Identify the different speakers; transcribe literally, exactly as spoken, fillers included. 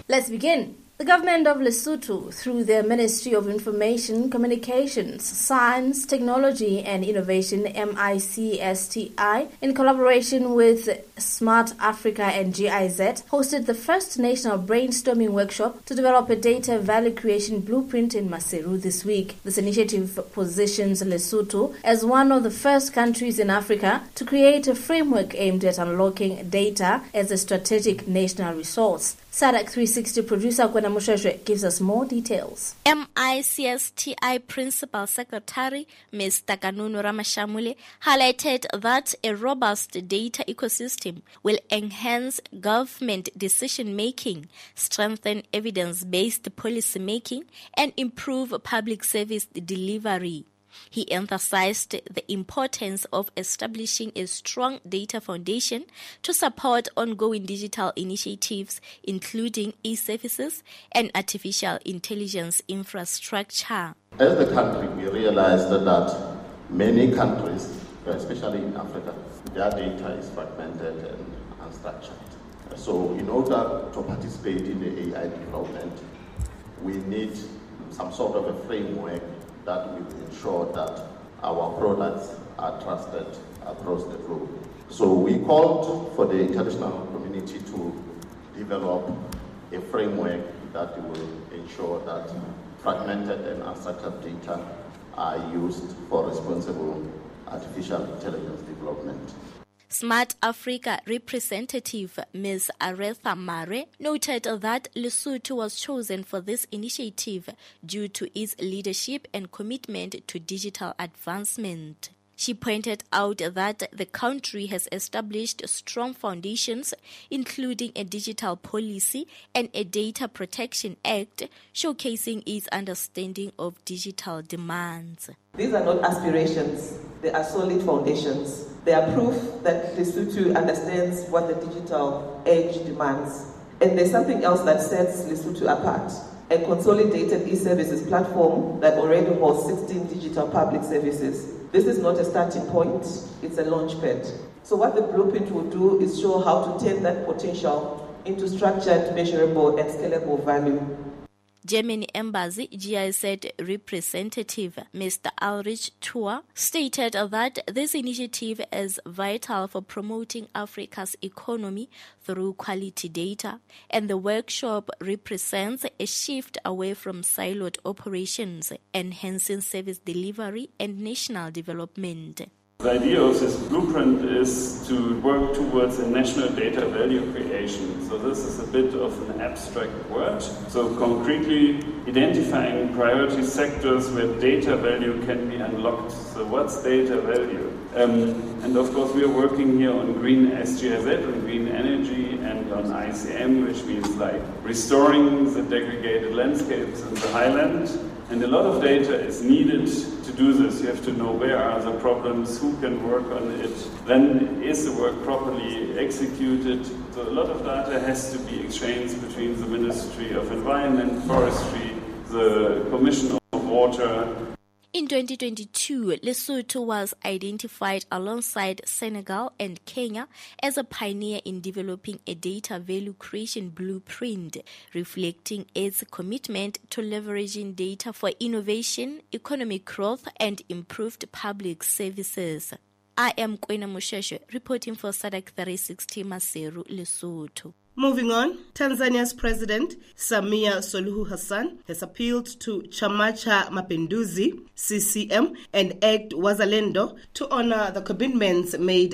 Speaker 1: Let's begin. The government of Lesotho, through their Ministry of Information, Communications, Science, Technology and Innovation, M I C S T I, in collaboration with Smart Africa and G I Z, hosted the first national brainstorming workshop to develop a data value creation blueprint in Maseru this week. This initiative positions Lesotho as one of the first countries in Africa to create a framework aimed at unlocking data as a strategic national resource. SADC three sixty producer Kwena Musheshwe gives us more details.
Speaker 2: M I C S T I Principal Secretary Mister Kanunu Ramashamule highlighted that a robust data ecosystem will enhance government decision-making, strengthen evidence-based policy-making, and improve public service delivery. He emphasized the importance of establishing a strong data foundation to support ongoing digital initiatives, including e-services and artificial intelligence infrastructure.
Speaker 3: As the country, we realized that many countries, especially in Africa, their data is fragmented and unstructured. So in order to participate in the A I development, we need some sort of a framework that will ensure that our products are trusted across the globe. So we called for the international community to develop a framework that will ensure that fragmented and unstructured data are used for responsible artificial intelligence development.
Speaker 2: Smart Africa representative Miz Aretha Mare noted that Lesotho was chosen for this initiative due to its leadership and commitment to digital advancement. She pointed out that the country has established strong foundations, including a digital policy and a data protection act, showcasing its understanding of digital demands.
Speaker 4: These are not aspirations, they are solid foundations. They are proof that Lesotho understands what the digital age demands. And there's something else that sets Lesotho apart. A consolidated e-services platform that already holds sixteen digital public services. This is not a starting point, it's a launchpad. So what the blueprint will do is show how to turn that potential into structured, measurable and scalable value.
Speaker 2: Germany Embassy G I Z representative Mister Ulrich Thur stated that this initiative is vital for promoting Africa's economy through quality data, and the workshop represents a shift away from siloed operations, enhancing service delivery and national development.
Speaker 5: The idea of this blueprint is to work towards a national data value creation. So this is a bit of an abstract word. So concretely identifying priority sectors where data value can be unlocked. So what's data value? Um, and of course we are working here on green S G I Z, on green energy, and on I C M, which means like restoring the degraded landscapes in the highland. And a lot of data is needed to do this. You have to know where are the problems, who can work on it, then is the work properly executed. So a lot of data has to be exchanged between the Ministry of Environment, Forestry, the Commission of Water.
Speaker 2: In twenty twenty-two, Lesotho was identified alongside Senegal and Kenya as a pioneer in developing a data value creation blueprint, reflecting its commitment to leveraging data for innovation, economic growth, and improved public services. I am Kwena Musheshwe, reporting for SADC three sixty Maseru, Lesotho.
Speaker 6: Moving on, Tanzania's President Samia Suluhu Hassan has appealed to Chama cha Mapinduzi, C C M, and ACT Wazalendo to honor the commitments made